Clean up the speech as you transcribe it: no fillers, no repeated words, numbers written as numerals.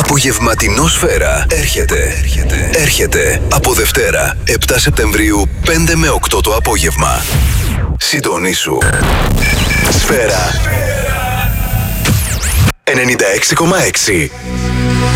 Απογευματινό Σφαίρα έρχεται από Δευτέρα 7 Σεπτεμβρίου 5 με 8 το απόγευμα. Συντονίσου. Σφαίρα 96,6.